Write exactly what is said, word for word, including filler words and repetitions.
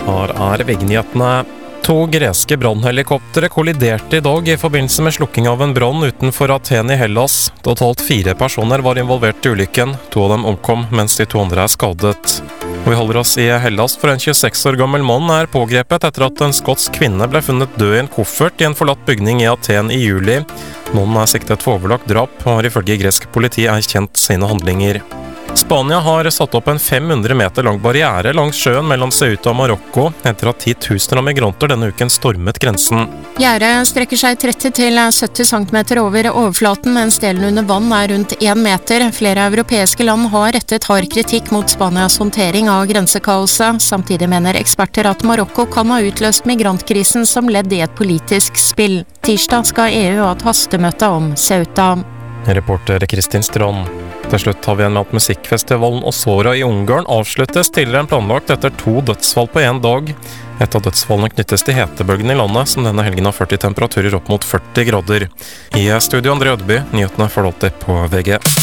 Her er V G-nyhetene. To greske brannhelikoptere kolliderte i dag i forbindelse med slukking av en brann utenfor Aten i Hellas. Totalt fire personer var involvert i ulykken. To av dem omkom, mens de to andre er skadet. Vi holder oss i Hellas, for en tjueseks år gammel mann er pågrepet etter at en skotsk kvinne ble funnet død i en koffert i en forlatt bygning i Aten i juli. Mannen er siktet for overlagt drap og har ifølge gresk politi erkjent sine handlinger. Spania har satt opp en fem hundre meter lang barriere langs sjøen mellom Ceuta og Marokko etter at titusener av migranter denne uken stormet grensen. Gjerdet strekker seg tretti til sytti centimeter over overflaten, mens delen under vann er rundt én meter. Flere europeiske land har rettet hard kritikk mot Spanias håndtering av grensekaoset. Samtidig mener eksperter at Marokko kan ha utløst migrantkrisen som ledd i et politisk spill. Tirsdag skal E U ha et hastemøte om Ceuta. Reporter Kristin Strand. Til slutt har vi en med at musikkfestivalen Osora i Ungarn avsluttes tidligere enn planlagt etter to dødsfall på en dag. Et av dødsfallene knyttes til hetebølgen i landet, som denne helgen har ført til temperaturer opp mot førti grader. I studio André Ødeby, nyhetene får du alltid på V G.